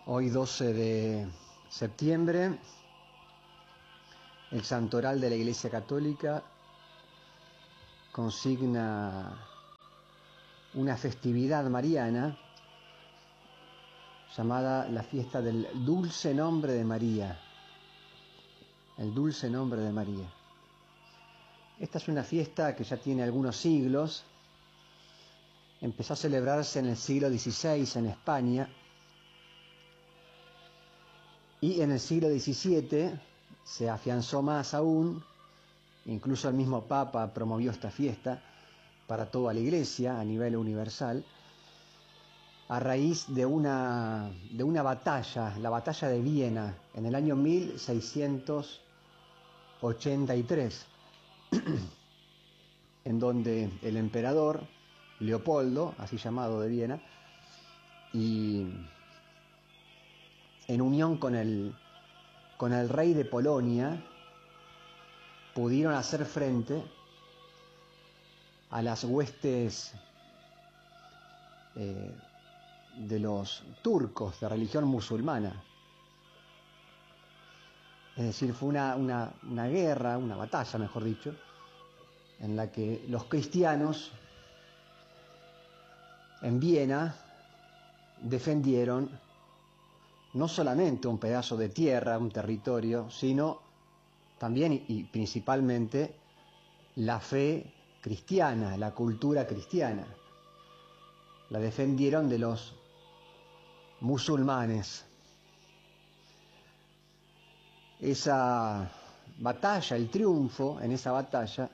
Hoy 12 de septiembre, el santoral de la Iglesia Católica consigna una festividad mariana llamada la fiesta del Dulce Nombre de María. El Dulce Nombre de María. Esta es una fiesta que ya tiene algunos siglos. Empezó a celebrarse en el siglo XVI en España y en el siglo XVII se afianzó más aún. Incluso el mismo Papa promovió esta fiesta para toda la Iglesia a nivel universal, a raíz de una batalla, la batalla de Viena, en el año 1683, en donde el emperador Leopoldo, así llamado de Viena, y en unión con el rey de Polonia, pudieron hacer frente a las huestes de los turcos de religión musulmana. Es decir, fue una guerra, una batalla, mejor dicho, en la que los cristianos en Viena defendieron no solamente un pedazo de tierra, un territorio, sino también y principalmente la fe cristiana, la cultura cristiana. La defendieron de los musulmanes. Esa batalla, el triunfo en esa batalla,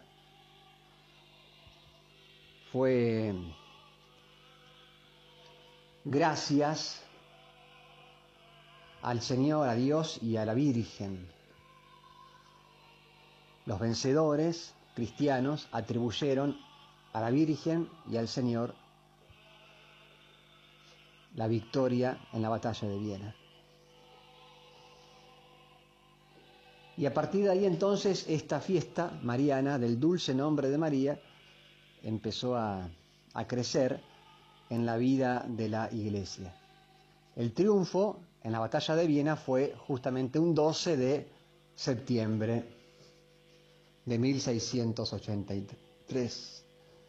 fue gracias al Señor, a Dios y a la Virgen. Los vencedores cristianos atribuyeron a la Virgen y al Señor la victoria en la batalla de Viena. Y a partir de ahí entonces esta fiesta mariana del Dulce Nombre de María empezó a crecer en la vida de la Iglesia. El triunfo en la batalla de Viena fue justamente un 12 de septiembre de 1683.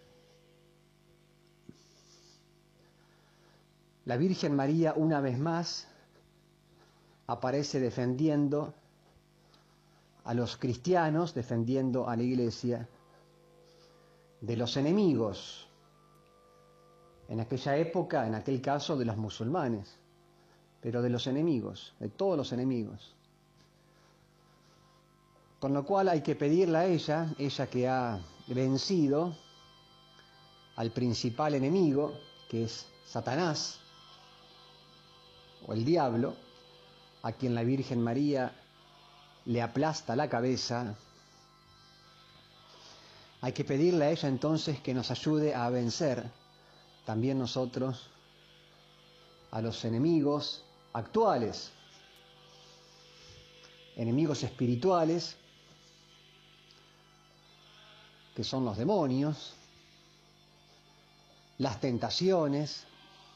La Virgen María una vez más aparece defendiendo a los cristianos, defendiendo a la Iglesia de los enemigos, en aquella época, en aquel caso, de los musulmanes, pero de los enemigos, de todos los enemigos. Con lo cual hay que pedirle a ella que ha vencido al principal enemigo, que es Satanás, o el diablo, a quien la Virgen María le aplasta la cabeza. Hay que pedirle a ella entonces que nos ayude a vencer también nosotros a los enemigos actuales, enemigos espirituales, que son los demonios, las tentaciones,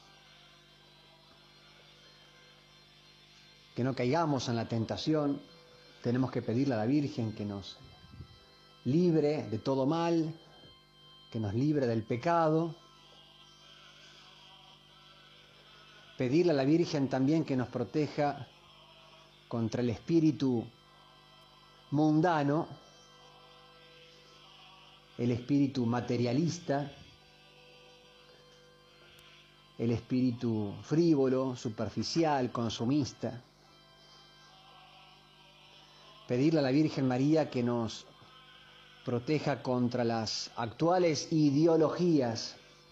que no caigamos en la tentación. Tenemos que pedirle a la Virgen que nos libre de todo mal, que nos libre del pecado. Pedirle a la Virgen también que nos proteja contra el espíritu mundano, el espíritu materialista, el espíritu frívolo, superficial, consumista. Pedirle a la Virgen María que nos proteja contra las actuales ideologías,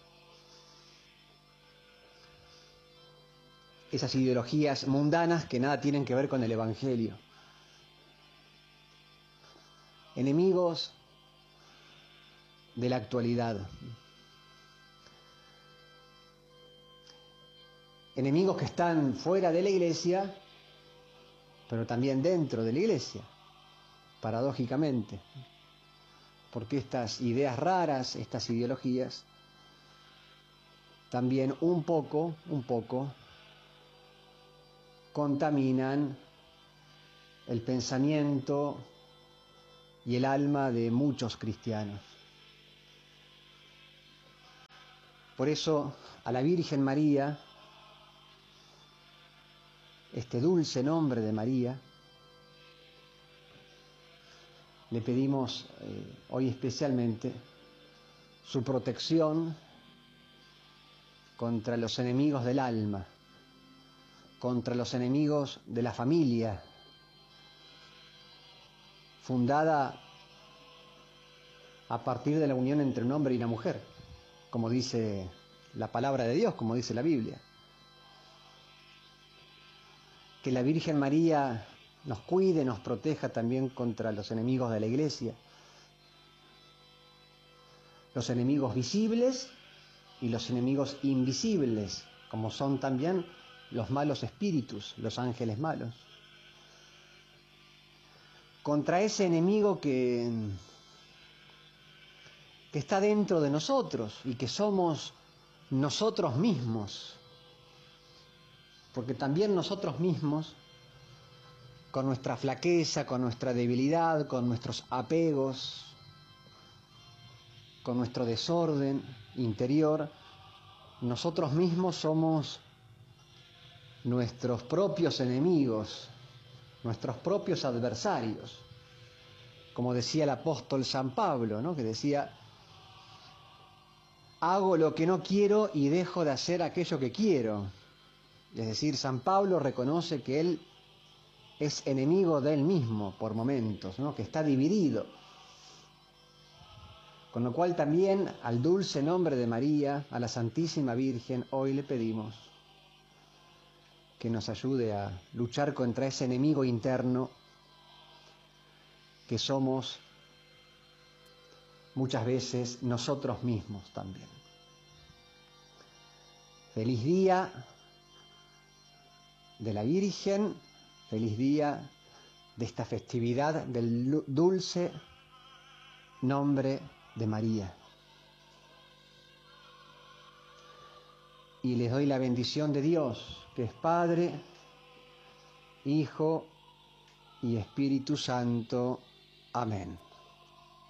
esas ideologías mundanas que nada tienen que ver con el Evangelio. Enemigos de la actualidad. Enemigos que están fuera de la Iglesia, pero también dentro de la Iglesia, paradójicamente. Porque estas ideas raras, estas ideologías, también un poco contaminan el pensamiento y el alma de muchos cristianos. Por eso a la Virgen María, este dulce nombre de María, le pedimos hoy especialmente su protección contra los enemigos del alma, contra los enemigos de la familia, fundada a partir de la unión entre un hombre y una mujer, como dice la palabra de Dios, como dice la Biblia. Que la Virgen María nos cuide, nos proteja también contra los enemigos de la Iglesia, los enemigos visibles y los enemigos invisibles, como son también los malos espíritus, los ángeles malos. Contra ese enemigo que está dentro de nosotros y que somos nosotros mismos, porque también nosotros mismos, con nuestra flaqueza, con nuestra debilidad, con nuestros apegos, con nuestro desorden interior, nosotros mismos somos nuestros propios enemigos, nuestros propios adversarios. Como decía el apóstol San Pablo, ¿no? Que decía: hago lo que no quiero y dejo de hacer aquello que quiero. Es decir, San Pablo reconoce que él es enemigo de él mismo por momentos, ¿no? Que está dividido. Con lo cual también al dulce nombre de María, a la Santísima Virgen, hoy le pedimos que nos ayude a luchar contra ese enemigo interno que somos muchas veces nosotros mismos también. Feliz día de la Virgen, feliz día de esta festividad del dulce nombre de María. Y les doy la bendición de Dios, que es Padre, Hijo y Espíritu Santo. Amén.